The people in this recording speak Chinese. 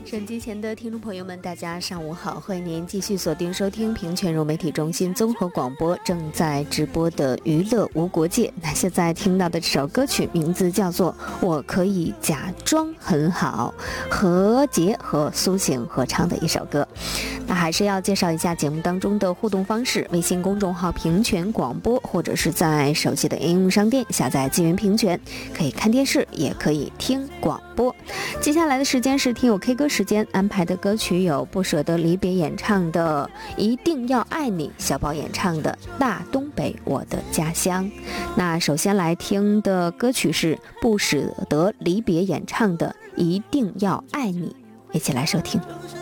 手机前的听众朋友们，大家上午好，欢迎您继续锁定收听平泉融媒体中心综合广播正在直播的娱乐无国界。那现在听到的这首歌曲名字叫做我可以假装很好，何洁和苏醒合唱的一首歌。那还是要介绍一下节目当中的互动方式，微信公众号平泉广播，或者是在手机的应用商店下载资源平泉，可以看电视也可以听广播。接下来的时间是听友 K 歌时间，安排的歌曲有不舍得离别演唱的一定要爱你，小宝演唱的大东北我的家乡。那首先来听的歌曲是不舍得离别演唱的一定要爱你，一起来收听。